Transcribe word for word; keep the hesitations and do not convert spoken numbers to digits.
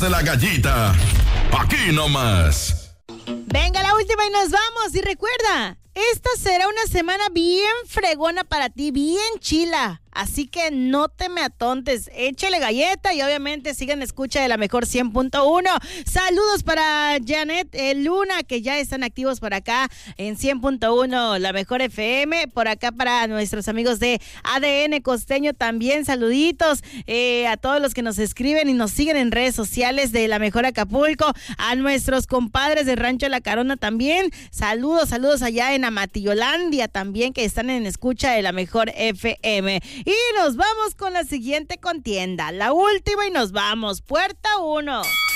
de la Gallita. Aquí nomás. Venga, la última y nos vamos. Y recuerda, esta será una semana bien fregona para ti, bien chila. Así que no te me atontes, échale galleta y obviamente sigan escucha de la mejor cien punto uno. Saludos para Janet eh, Luna, que ya están activos por acá en cien punto uno, la mejor F M. Por acá para nuestros amigos de A D N Costeño también, saluditos eh, a todos los que nos escriben y nos siguen en redes sociales de la mejor Acapulco. A nuestros compadres de Rancho La Carona también, saludos, saludos allá en Amatillolandia también, que están en escucha de la mejor F M. Y nos vamos con la siguiente contienda, la última y nos vamos, puerta uno.